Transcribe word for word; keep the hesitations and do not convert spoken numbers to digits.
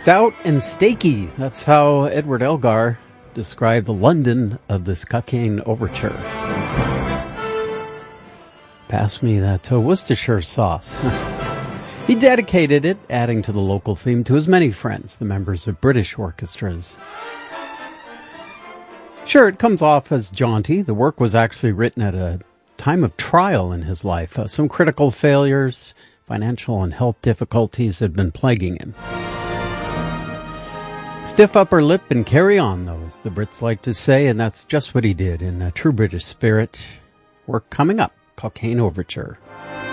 Stout and steaky. That's how Edward Elgar described the London of this Cockaigne Overture. Pass me that uh, Worcestershire sauce. He dedicated it, adding to the local theme, to his many friends, the members of British orchestras. Sure, it comes off as jaunty. The work was actually written at a time of trial in his life. Uh, some critical failures, financial and health difficulties had been plaguing him. Stiff upper lip and carry on, though, as the Brits like to say, and that's just what he did in a true British spirit. Work coming up, Cockaigne Overture.